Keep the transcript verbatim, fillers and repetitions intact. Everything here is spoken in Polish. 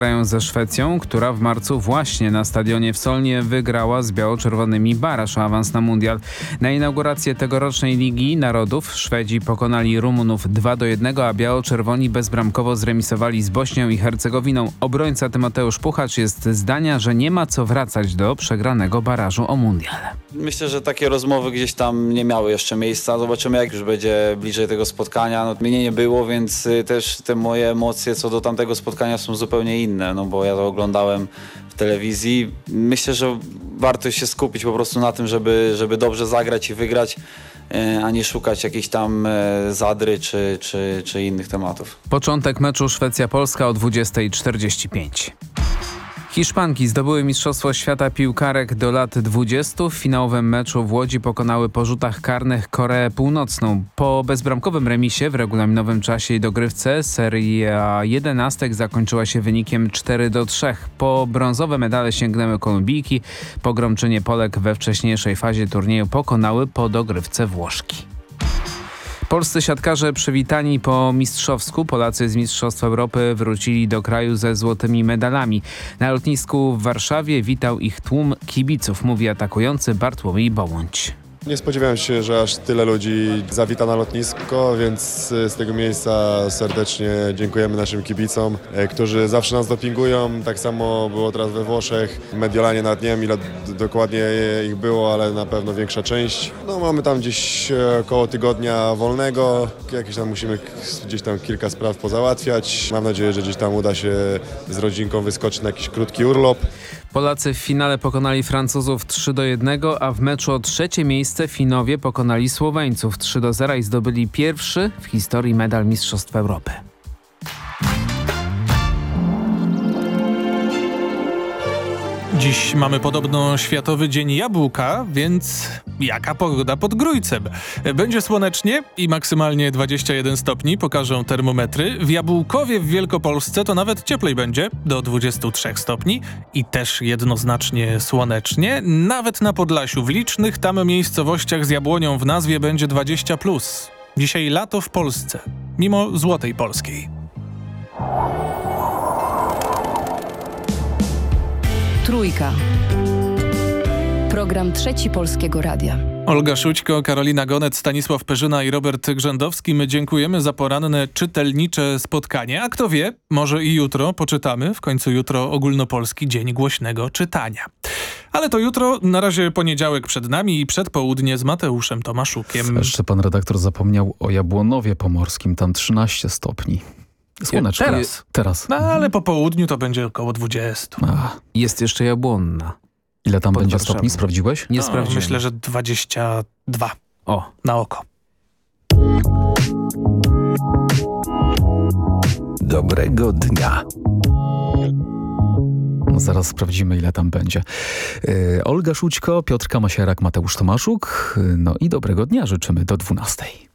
Grają ze Szwecją, która w marcu właśnie na stadionie w Solnie wygrała z biało-czerwonymi baraż o awans na mundial. Na inaugurację tegorocznej Ligi Narodów Szwedzi pokonali Rumunów dwa do jednego, a biało-czerwoni bezbramkowo zremisowali z Bośnią i Hercegowiną. Obrońca Tymoteusz Puchacz jest zdania, że nie ma co wracać do przegranego barażu o mundial. Myślę, że takie rozmowy gdzieś tam nie miały jeszcze miejsca. Zobaczymy, jak już będzie bliżej tego spotkania. No, mnie nie było, więc też te moje emocje co do tamtego spotkania są zupełnie inne, no bo ja to oglądałem w telewizji. Myślę, że warto się skupić po prostu na tym, żeby, żeby dobrze zagrać i wygrać, a nie szukać jakichś tam zadry czy, czy, czy innych tematów. Początek meczu Szwecja-Polska o dwudziesta czterdzieści pięć. Hiszpanki zdobyły Mistrzostwo Świata Piłkarek do lat dwudziestu. W finałowym meczu w Łodzi pokonały po rzutach karnych Koreę Północną. Po bezbramkowym remisie w regulaminowym czasie i dogrywce seria jedenastek zakończyła się wynikiem cztery do trzech. Po brązowe medale sięgnęły Kolumbijki. Pogromczynie Polek we wcześniejszej fazie turnieju pokonały po dogrywce Włoszki. Polscy siatkarze przywitani po mistrzowsku. Polacy z Mistrzostw Europy wrócili do kraju ze złotymi medalami. Na lotnisku w Warszawie witał ich tłum kibiców, mówi atakujący Bartłomiej Bołądź. Nie spodziewałem się, że aż tyle ludzi zawita na lotnisko, więc z tego miejsca serdecznie dziękujemy naszym kibicom, którzy zawsze nas dopingują. Tak samo było teraz we Włoszech. W Mediolanie nawet nie wiem, ile dokładnie ich było, ale na pewno większa część. No, mamy tam gdzieś około tygodnia wolnego. Jakieś tam musimy gdzieś tam kilka spraw pozałatwiać. Mam nadzieję, że gdzieś tam uda się z rodzinką wyskoczyć na jakiś krótki urlop. Polacy w finale pokonali Francuzów trzy do jednego, a w meczu o trzecie miejsce Finowie pokonali Słoweńców trzy do zera i zdobyli pierwszy w historii medal Mistrzostw Europy. Dziś mamy podobno Światowy Dzień Jabłka, więc jaka pogoda pod Grójcem? Będzie słonecznie i maksymalnie dwadzieścia jeden stopni, pokażą termometry. W Jabłkowie w Wielkopolsce to nawet cieplej będzie, do dwudziestu trzech stopni i też jednoznacznie słonecznie. Nawet na Podlasiu w licznych tam miejscowościach z jabłonią w nazwie będzie dwadzieścia plus. Dzisiaj lato w Polsce, mimo złotej polskiej. Trójka. Program Trzeci Polskiego Radia. Olga Szućko, Karolina Gonet, Stanisław Perzyna i Robert Grzędowski. My dziękujemy za poranne czytelnicze spotkanie. A kto wie, może i jutro poczytamy. W końcu jutro ogólnopolski Dzień Głośnego Czytania. Ale to jutro, na razie poniedziałek przed nami i przedpołudnie z Mateuszem Tomaszukiem. Jeszcze pan redaktor zapomniał o Jabłonowie Pomorskim, tam trzynaście stopni. Słonecznie. Teraz. Teraz. No ale po południu to będzie około dwudziestu. A. Jest jeszcze Jabłonna. Ile tam Pod będzie Warszawą. stopni? Sprawdziłeś? Nie No, sprawdziłem. myślę, że dwadzieścia dwa. O. Na oko. Dobrego dnia. No, zaraz sprawdzimy, ile tam będzie. Yy, Olga Szućko, Piotr Kamasierak, Mateusz Tomaszuk. Yy, no i dobrego dnia życzymy do dwunastej.